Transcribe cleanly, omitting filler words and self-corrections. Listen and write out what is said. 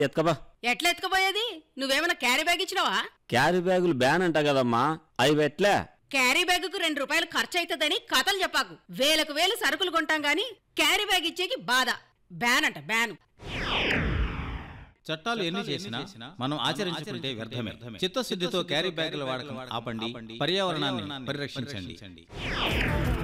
ఎత్కబా. ఎట్లా ఎత్తుకుపోయేది? నువ్వేమైనా carry bag ఇచ్చినావా? క్యారీ బ్యాగులు బ్యాన్ అంట కదమ్మా, అవి పెట్లే. క్యారీ బ్యాగుకు 2 రూపాయలు ఖర్చు అవుతుందని కథలు చెప్పాకు. వేలకు వేలు సరుకులు కొంటాం గాని క్యారీ బ్యాగ్ ఇచ్చేకి బాధ. బ్యాన్ అంట బ్యాన్. చట్టాలు ఎన్ని చేసినా మనం ఆచరించుకుంటే వ్యర్థమే. చిత్తశుద్ధితో క్యారీ బ్యాగుల వాడకం ఆపండి, పర్యావరణాన్ని పరిరక్షించండి.